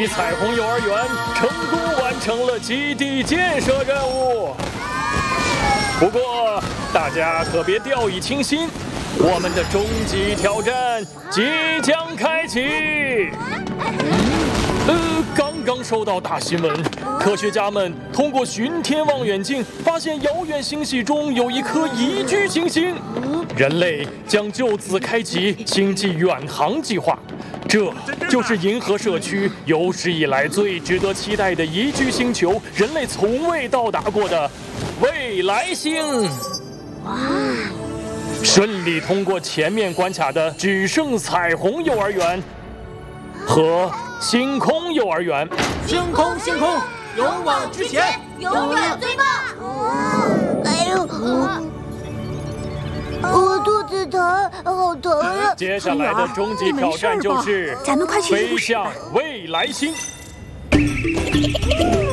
吉彩虹幼儿园成功完成了基地建设任务。不过，大家可别掉以轻心，我们的终极挑战即将开启。刚收到大新闻，科学家们通过巡天望远镜发现遥远星系中有一颗宜居行星，人类将就此开启星际远航计划。这就是银河社区有史以来最值得期待的宜居星球，人类从未到达过的未来星。哇！顺利通过前面关卡的只剩彩虹幼儿园和星空幼儿园。 星空，勇往直前， 永远最棒！ 哎呦，我肚子疼，好疼啊！ 接下来的终极挑战就是咱们快去飞向未来星。